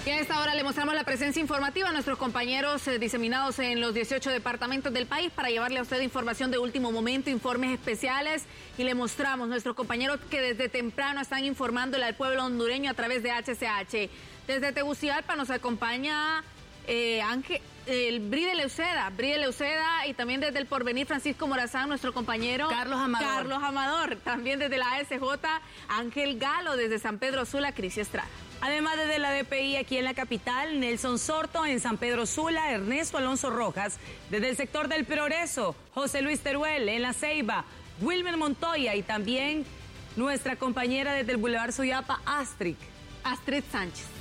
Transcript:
Y a esta hora le mostramos la presencia informativa a nuestros compañeros diseminados en los 18 departamentos del país para llevarle a usted información de último momento, informes especiales, y le mostramos nuestros compañeros que desde temprano están informándole al pueblo hondureño a través de HCH. Desde Tegucigalpa nos acompaña Bride Leuceda, y también desde El Porvenir, Francisco Morazán, nuestro compañero Carlos Amador. También desde la ASJ, Ángel Galo, desde San Pedro Sula, Crisia Estrada. Además, desde la DPI aquí en la capital, Nelson Sorto en San Pedro Sula, Ernesto Alonso Rojas, desde el sector del Progreso, José Luis Teruel en La Ceiba, Wilmer Montoya, y también nuestra compañera desde el Boulevard Suyapa, Astrid Sánchez.